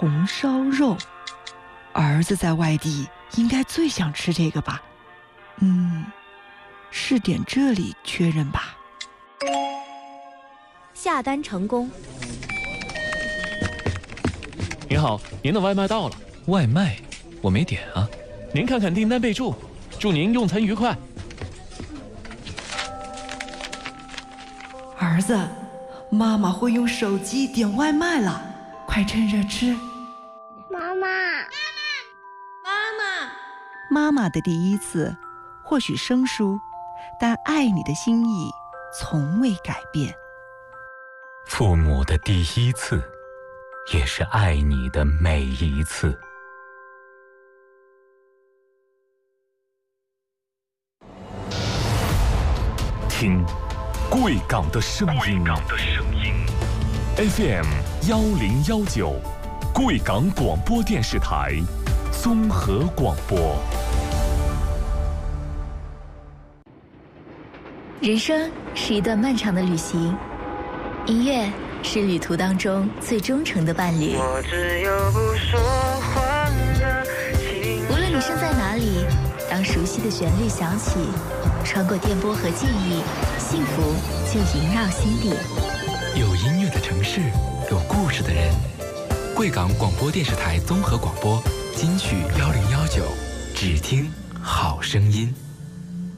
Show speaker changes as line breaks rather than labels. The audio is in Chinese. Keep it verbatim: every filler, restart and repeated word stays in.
红烧肉。儿子在外地应该最想吃这个吧？嗯，是点这里确认吧。
下单成功。
您好，您的外卖到了。
外卖？我没点啊。
您看看订单备注，祝您用餐愉快。
儿子，妈妈会用手机点外卖了，快趁热吃。
妈妈，
妈妈，
妈妈的第一次，或许生疏，但爱你的心意从未改变。
父母的第一次，也是爱你的每一次。听贵港的声音 ，F M 幺零幺九，贵港广播电视台综合广播。
人生是一段漫长的旅行，音乐是旅途当中最忠诚的伴侣。
我只有不说话的情
无论你身在哪里，当熟悉的旋律响起，穿过电波和记忆，幸福就萦绕心底。
有音乐的城市，有故事的人。贵港广播电视台综合广播金曲幺零幺九，只听好声音。